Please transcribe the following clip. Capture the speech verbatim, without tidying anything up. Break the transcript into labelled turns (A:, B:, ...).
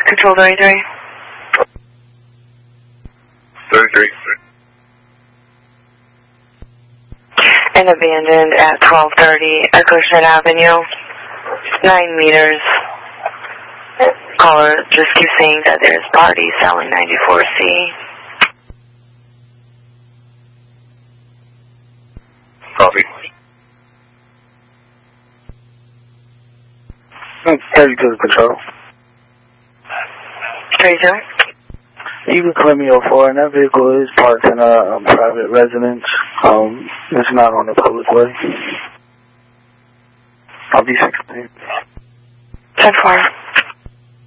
A: Control thirty-three.
B: thirty-three.
A: And abandoned at twelve thirty Acushnet Avenue. Nine meters. Caller just keeps saying that there's party selling ninety-four C.
B: Copy.
C: thirty-two Control.
A: thirty-two.
C: You can claim me for, and that vehicle is parked in a um, private residence. Um, it's not on the public way. I'll be sixteen.
A: ten four.